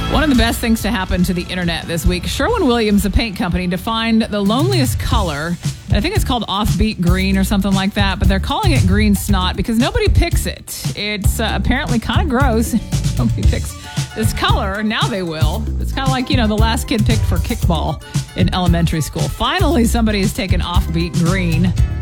One of the best things to happen to the internet this week, Sherwin-Williams, a paint company, defined the loneliest color. I think it's called offbeat green or something like that, but they're calling it green snot because nobody picks it. It's apparently kind of gross. Nobody picks this color. Now they will. It's kind of like, the last kid picked for kickball in elementary school. Finally, somebody has taken offbeat green